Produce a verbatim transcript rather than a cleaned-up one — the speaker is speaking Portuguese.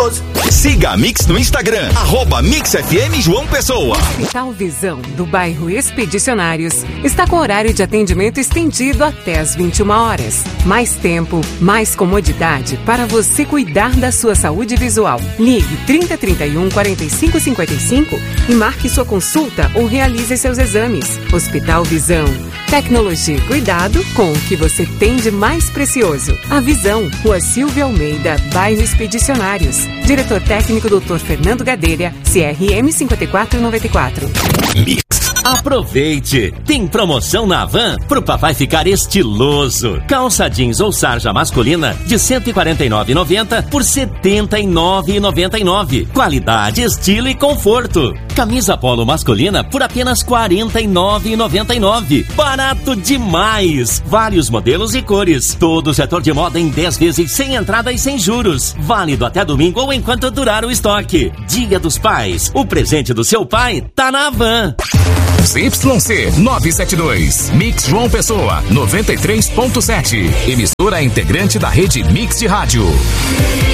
doze. Siga a Mix no Instagram, arroba Mix F M João Pessoa. Hospital Visão, do bairro Expedicionários, está com horário de atendimento estendido até às vinte e uma horas. Mais tempo, mais comodidade para você cuidar da sua saúde visual. Ligue trinta, trinta e um, quarenta e cinco, cinquenta e cinco e marque sua consulta ou realize seus exames. Hospital Visão. Tecnologia e cuidado com o que você tem de mais precioso. A Visão, Rua Silvia Almeida, bairro Expedicionários. Diretor técnico doutor Fernando Gadelha, C R M cinco quatro nove quatro. Mix. Aproveite! Tem promoção na Havan pro papai ficar estiloso. Calça jeans ou sarja masculina de cento e quarenta e nove reais e noventa centavos por setenta e nove reais e noventa e nove centavos. Qualidade, estilo e conforto. Camisa polo masculina por apenas quarenta e nove reais e noventa e nove centavos. Barato demais! Vários modelos e cores. Todo o setor de moda em dez vezes sem entrada e sem juros. Válido até domingo ou enquanto durar o estoque. Dia dos Pais. O presente do seu pai tá na Havan. Z Y C novecentos e setenta e dois, Mix João Pessoa, noventa e três ponto sete. Emissora integrante da rede Mix de Rádio.